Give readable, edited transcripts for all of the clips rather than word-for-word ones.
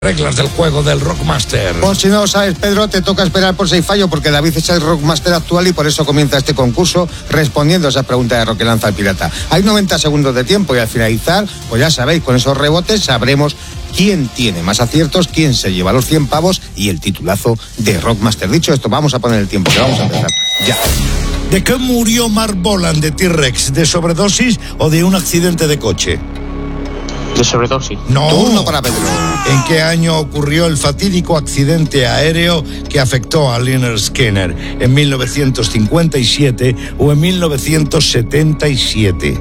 Reglas del juego del Rockmaster. Pues si no lo sabes, Pedro, te toca esperar por 6 fallos, porque David es el Rockmaster actual y por eso comienza este concurso respondiendo a esas preguntas de rock que lanza el pirata. Hay 90 segundos de tiempo y al finalizar, pues ya sabéis, con esos rebotes sabremos quién tiene más aciertos, quién se lleva los 100 pavos y el titulazo de Rockmaster. Dicho esto, vamos a poner el tiempo, que vamos a empezar ya. ¿De qué murió Mark Bolan de T-Rex? ¿De sobredosis o de un accidente de coche? De sobredosis. No. Turno para Pedro. ¿En qué año ocurrió el fatídico accidente aéreo que afectó a Lynyrd Skynyrd? ¿En 1957 o en 1977?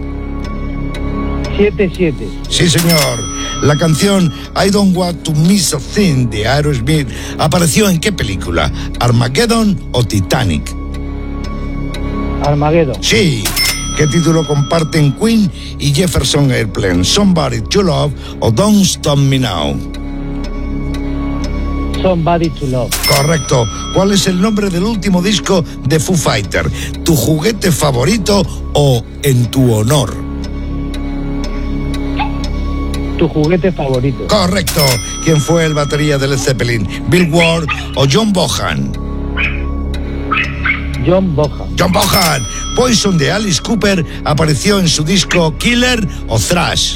7-7. Sí, señor. La canción I Don't Want to Miss a Thing de Aerosmith apareció ¿en qué película? ¿Armageddon o Titanic? Armageddon. Sí. ¿Qué título comparten Queen y Jefferson Airplane? ¿Somebody to Love o Don't Stop Me Now? Somebody to Love. Correcto. ¿Cuál es el nombre del último disco de Foo Fighter? ¿Tu juguete favorito o En tu honor? Tu juguete favorito. Correcto. ¿Quién fue el batería de Led Zeppelin? ¿Bill Ward o John Bonham? John Bonham. John Bonham. Poison de Alice Cooper apareció en su disco Killer o Thrash.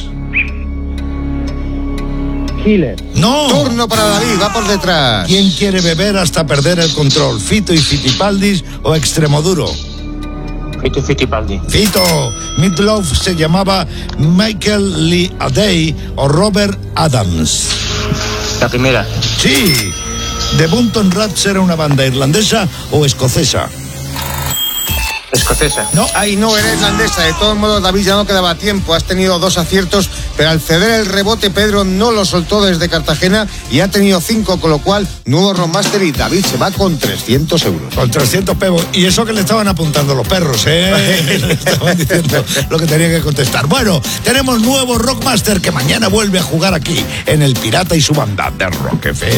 Killer. ¡No! Turno para David, va por detrás. ¿Quién quiere beber hasta perder el control? ¿Fito y Fitipaldis o Extremoduro? Fito y Fittipaldi. Fito. Meatloaf se llamaba Michael Lee Adey o Robert Adams. La primera. Sí. ¿The Bunton Rats era una banda irlandesa o escocesa? Escocesa. No. Ay, no, era irlandesa. De todos modos, David, ya no quedaba tiempo. Has tenido 2 aciertos, pero al ceder el rebote, Pedro no lo soltó desde Cartagena y ha tenido 5, con lo cual, nuevo Rockmaster y David se va con 300 euros. Con 300 pavos. Y eso que le estaban apuntando los perros, ¿eh? Le estaban diciendo lo que tenía que contestar. Bueno, tenemos nuevo Rockmaster que mañana vuelve a jugar aquí, en El Pirata y su banda de Rock FM.